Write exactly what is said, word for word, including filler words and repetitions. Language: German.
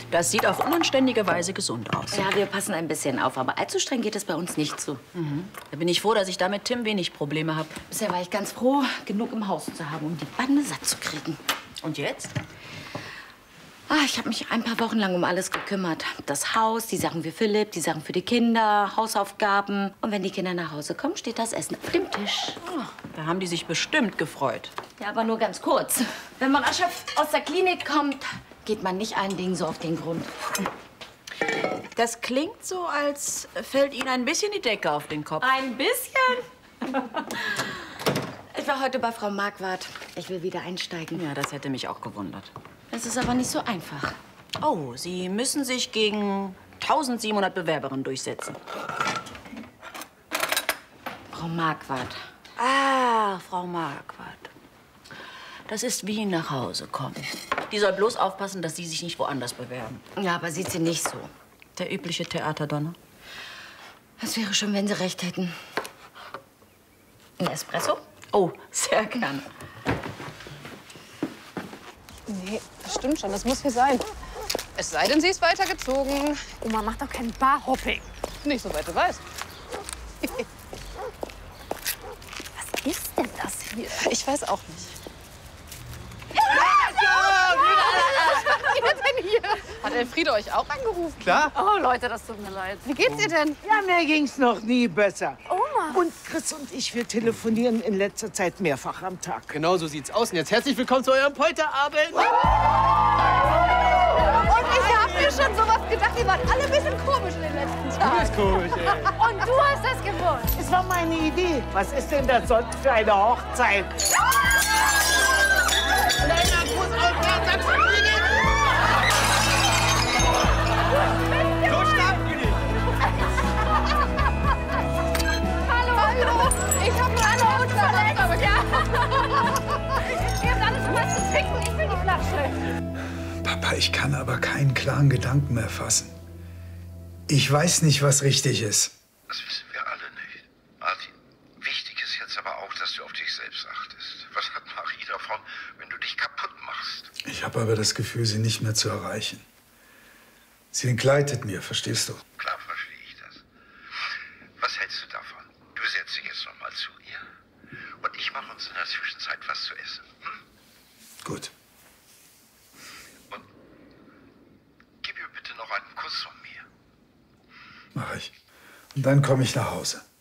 Das sieht auf unanständige Weise gesund aus. Ja, wir passen ein bisschen auf, aber allzu streng geht es bei uns nicht zu. Mhm. Da bin ich froh, dass ich da mit Tim wenig Probleme habe. Bisher war ich ganz froh, genug im Haus zu haben, um die Bande satt zu kriegen. Und jetzt? Ah, ich habe mich ein paar Wochen lang um alles gekümmert. Das Haus, die Sachen für Philipp, die Sachen für die Kinder, Hausaufgaben. Und wenn die Kinder nach Hause kommen, steht das Essen auf dem Tisch. Oh, da haben die sich bestimmt gefreut. Ja, aber nur ganz kurz. Wenn man erschöpft aus der Klinik kommt, geht man nicht allen Dingen so auf den Grund. Das klingt so, als fällt Ihnen ein bisschen die Decke auf den Kopf. Ein bisschen? Ich war heute bei Frau Marquardt. Ich will wieder einsteigen. Ja, das hätte mich auch gewundert. Es ist aber nicht so einfach. Oh, Sie müssen sich gegen tausendsiebenhundert Bewerberinnen durchsetzen. Frau Marquardt. Ah, Frau Marquardt. Das ist wie nach Hause kommen. Die soll bloß aufpassen, dass Sie sich nicht woanders bewerben. Ja, aber sieht sie nicht so. Der übliche Theaterdonner. Es wäre schön, wenn Sie recht hätten. Ein Espresso? Oh, sehr gern. Nee, das stimmt schon. Das muss hier sein. Es sei denn, sie ist weitergezogen. Oma macht doch kein Barhopping. Nicht so weit du weißt. Was ist denn das hier? Ich weiß auch nicht. Was denn hier? Hat Elfriede euch auch angerufen? Klar. Oh, Leute, das tut mir leid. Wie geht's ihr denn? Ja, mir ging's noch nie besser. Oma. Und Chris und ich, wir telefonieren in letzter Zeit mehrfach am Tag. Genau so sieht's aus. Und jetzt herzlich willkommen zu eurem Polterabend. Und ich hab mir schon sowas gedacht. Die waren alle ein bisschen komisch in den letzten Tagen. Das ist komisch, ey. Und du hast das gewusst. Es war meine Idee. Was ist denn das sonst für eine Hochzeit? Kleiner Gruß auf der Sachsenlinie. So starten wir nicht. Hallo. Hallo. Ich hab nur eine Haut verletzt. Ja. Ihr habt alles schon was zu trinken. Ich will die Flasche. Papa, ich kann aber keinen klaren Gedanken mehr fassen. Ich weiß nicht, was richtig ist. Das wissen wir alle nicht. Martin, wichtig ist jetzt aber auch, dass du auf dich selbst achtest. Was hat Marie davon, wenn du dich kaputt machst? Ich habe aber das Gefühl, sie nicht mehr zu erreichen. Sie entgleitet mir, verstehst du? Klar verstehe ich das. Was hältst du davon? Du setzt dich jetzt noch mal zu ihr und ich mache uns in der Zwischenzeit was zu essen. Hm? Gut. Und gib ihr bitte noch einen Kuss von mir. Mach ich. Und dann komme ich nach Hause.